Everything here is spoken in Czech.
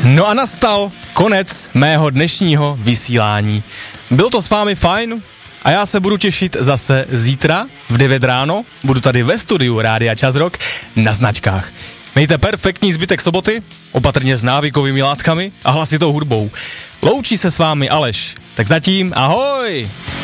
No a nastal konec mého dnešního vysílání. Bylo to s vámi fajn a já se budu těšit zase zítra v 9 ráno. Budu tady ve studiu Rádia Čas Rock na značkách. Mějte perfektní zbytek soboty, opatrně s návykovými látkami a hlasitou hudbou. Loučí se s vámi Aleš. Tak zatím ahoj!